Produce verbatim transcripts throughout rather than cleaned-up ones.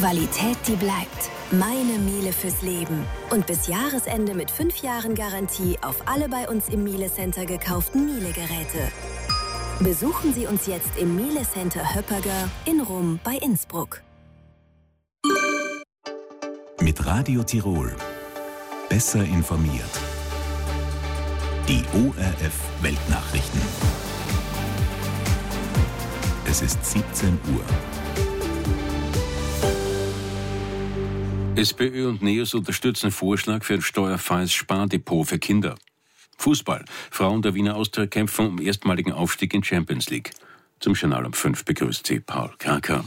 Qualität, die bleibt. Meine Miele fürs Leben. Und bis Jahresende mit fünf Jahren Garantie auf alle bei uns im Miele Center gekauften Miele-Geräte. Besuchen Sie uns jetzt im Miele Center Höpperger in Rum bei Innsbruck. Mit Radio Tirol. Besser informiert. Die O R F Weltnachrichten. Es ist siebzehn Uhr. SPÖ und NEOS unterstützen Vorschlag für ein steuerfreies Spardepot für Kinder. Fußball. Frauen der Wiener Austria kämpfen um erstmaligen Aufstieg in Champions League. Zum Journal um fünf begrüßt sie Paul Kraker.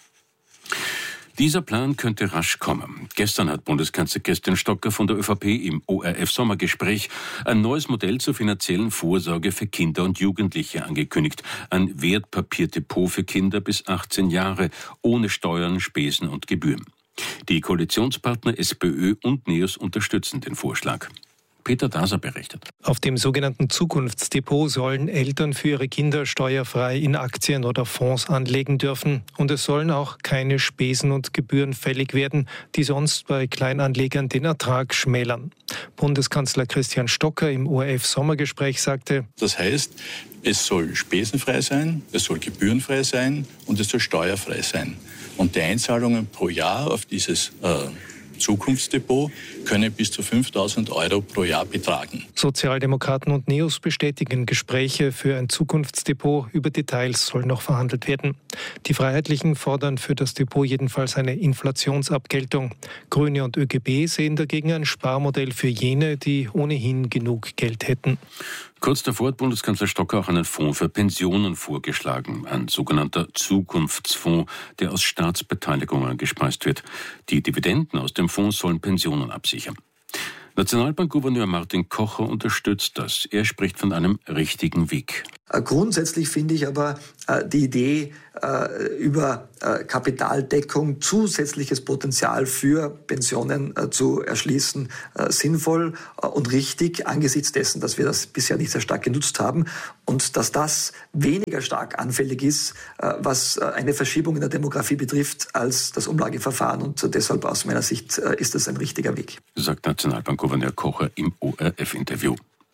Dieser Plan könnte rasch kommen. Gestern hat Bundeskanzler Christian Stocker von der ÖVP im O R F-Sommergespräch ein neues Modell zur finanziellen Vorsorge für Kinder und Jugendliche angekündigt. Ein Wertpapierdepot für Kinder bis achtzehn Jahre, ohne Steuern, Spesen und Gebühren. Die Koalitionspartner SPÖ und NEOS unterstützen den Vorschlag. Peter Daser berichtet. Auf dem sogenannten Zukunftsdepot sollen Eltern für ihre Kinder steuerfrei in Aktien oder Fonds anlegen dürfen. Und es sollen auch keine Spesen und Gebühren fällig werden, die sonst bei Kleinanlegern den Ertrag schmälern. Bundeskanzler Christian Stocker im O R F-Sommergespräch sagte: Das heißt, es soll spesenfrei sein, es soll gebührenfrei sein und es soll steuerfrei sein. Und die Einzahlungen pro Jahr auf dieses äh, Zukunftsdepot können bis zu fünftausend Euro pro Jahr betragen. Sozialdemokraten und NEOS bestätigen Gespräche für ein Zukunftsdepot. Über Details soll noch verhandelt werden. Die Freiheitlichen fordern für das Depot jedenfalls eine Inflationsabgeltung. Grüne und ÖGB sehen dagegen ein Sparmodell für jene, die ohnehin genug Geld hätten. Kurz davor hat Bundeskanzler Stocker auch einen Fonds für Pensionen vorgeschlagen, ein sogenannter Zukunftsfonds, der aus Staatsbeteiligungen gespeist wird. Die Dividenden aus dem Fonds sollen Pensionen absichern. Nationalbankgouverneur Martin Kocher unterstützt das. Er spricht von einem richtigen Weg. Grundsätzlich finde ich aber äh, die Idee äh, über äh, Kapitaldeckung, zusätzliches Potenzial für Pensionen äh, zu erschließen, äh, sinnvoll äh, und richtig, angesichts dessen, dass wir das bisher nicht sehr stark genutzt haben und dass das weniger stark anfällig ist, äh, was äh, eine Verschiebung in der Demografie betrifft, als das Umlageverfahren. Und äh, deshalb aus meiner Sicht äh, ist das ein richtiger Weg. Sagt Nationalbankgouverneur Kocher im O R F-Interview.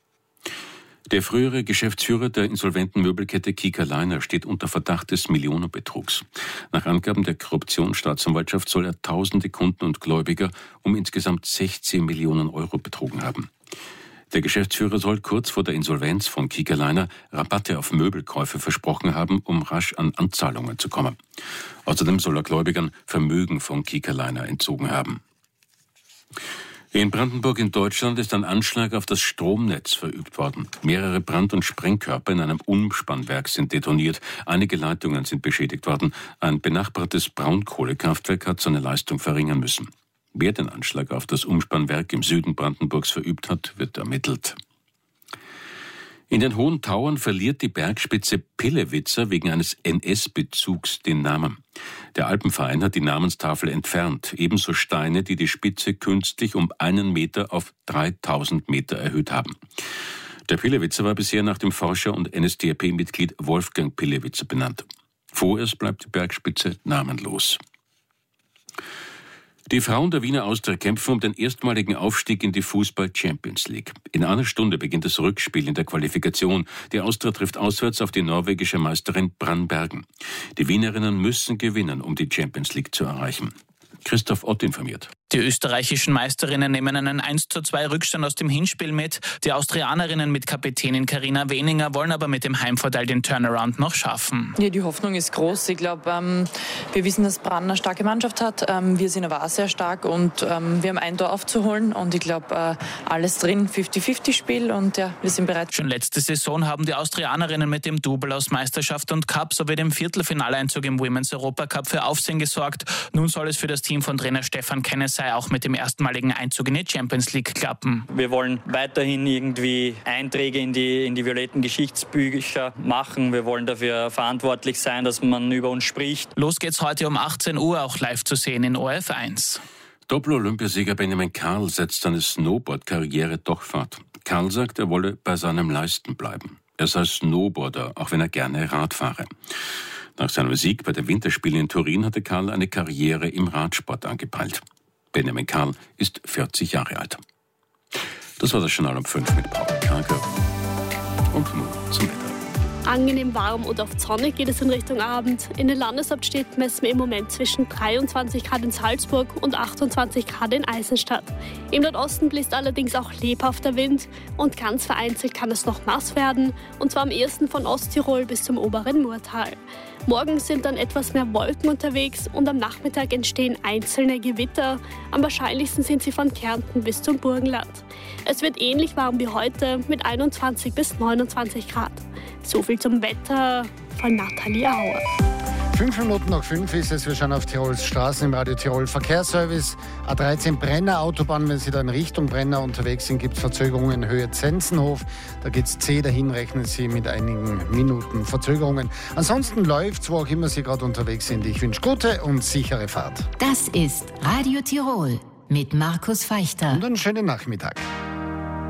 Der frühere Geschäftsführer der insolventen Möbelkette Kika Leiner steht unter Verdacht des Millionenbetrugs. Nach Angaben der Korruptionsstaatsanwaltschaft soll er tausende Kunden und Gläubiger um insgesamt sechzehn Millionen Euro betrogen haben. Der Geschäftsführer soll kurz vor der Insolvenz von Kika Leiner Rabatte auf Möbelkäufe versprochen haben, um rasch an Anzahlungen zu kommen. Außerdem soll er Gläubigern Vermögen von Kika Leiner entzogen haben. In Brandenburg in Deutschland ist ein Anschlag auf das Stromnetz verübt worden. Mehrere Brand- und Sprengkörper in einem Umspannwerk sind detoniert. Einige Leitungen sind beschädigt worden. Ein benachbartes Braunkohlekraftwerk hat seine Leistung verringern müssen. Wer den Anschlag auf das Umspannwerk im Süden Brandenburgs verübt hat, wird ermittelt. In den Hohen Tauern verliert die Bergspitze Pillewitzer wegen eines N S-Bezugs den Namen. Der Alpenverein hat die Namenstafel entfernt, ebenso Steine, die die Spitze künstlich um einen Meter auf dreitausend Meter erhöht haben. Der Pillewitzer war bisher nach dem Forscher und N S D A P-Mitglied Wolfgang Pillewitzer benannt. Vorerst bleibt die Bergspitze namenlos. Die Frauen der Wiener Austria kämpfen um den erstmaligen Aufstieg in die Fußball-Champions League. In einer Stunde beginnt das Rückspiel in der Qualifikation. Die Austria trifft auswärts auf die norwegische Meisterin Brannbergen. Die Wienerinnen müssen gewinnen, um die Champions League zu erreichen. Christoph Ott informiert. Die österreichischen Meisterinnen nehmen einen eins zu zwei Rückstand aus dem Hinspiel mit. Die Austrianerinnen mit Kapitänin Carina Weninger wollen aber mit dem Heimvorteil den Turnaround noch schaffen. Ja, die Hoffnung ist groß. Ich glaube, ähm, wir wissen, dass Brann eine starke Mannschaft hat. Ähm, wir sind aber auch sehr stark und ähm, wir haben ein Tor aufzuholen. Und ich glaube, äh, alles drin, fünfzig fünfzig Spiel und ja, wir sind bereit. Schon letzte Saison haben die Austrianerinnen mit dem Double aus Meisterschaft und Cup sowie dem Viertelfinaleinzug im Women's Europa Cup für Aufsehen gesorgt. Nun soll es für das Team von Trainer Stefan Kennesey auch mit dem erstmaligen Einzug in die Champions League klappen. Wir wollen weiterhin irgendwie Einträge in die, in die violetten Geschichtsbücher machen. Wir wollen dafür verantwortlich sein, dass man über uns spricht. Los geht's heute um achtzehn Uhr, auch live zu sehen in O R F eins. Doppel-Olympiasieger Benjamin Karl setzt seine Snowboard-Karriere doch fort. Karl sagt, er wolle bei seinem Leisten bleiben. Er sei Snowboarder, auch wenn er gerne Rad fahre. Nach seinem Sieg bei den Winterspielen in Turin hatte Karl eine Karriere im Radsport angepeilt. Benjamin Karl ist vierzig Jahre alt. Das war das Journal um fünf mit Paul Karger. Und nun zum Wetter. Angenehm warm und oft sonnig geht es in Richtung Abend. In den Landeshauptstädten messen wir im Moment zwischen dreiundzwanzig Grad in Salzburg und achtundzwanzig Grad in Eisenstadt. Im Nordosten bläst allerdings auch lebhafter Wind und ganz vereinzelt kann es noch nass werden, und zwar am ehesten von Osttirol bis zum oberen Murtal. Morgen sind dann etwas mehr Wolken unterwegs und am Nachmittag entstehen einzelne Gewitter. Am wahrscheinlichsten sind sie von Kärnten bis zum Burgenland. Es wird ähnlich warm wie heute mit einundzwanzig bis neunundzwanzig Grad. So viel zum Wetter von Nathalie Auer. Fünf Minuten nach fünf ist es. Wir schauen auf Tirols Straßen im Radio Tirol Verkehrsservice. A dreizehn Brenner Autobahn, wenn Sie da in Richtung Brenner unterwegs sind, gibt es Verzögerungen in Höhe Zenzenhof. Da geht es zäh dahin, rechnen Sie mit einigen Minuten Verzögerungen. Ansonsten läuft es, wo auch immer Sie gerade unterwegs sind. Ich wünsche gute und sichere Fahrt. Das ist Radio Tirol mit Markus Feichter. Und einen schönen Nachmittag.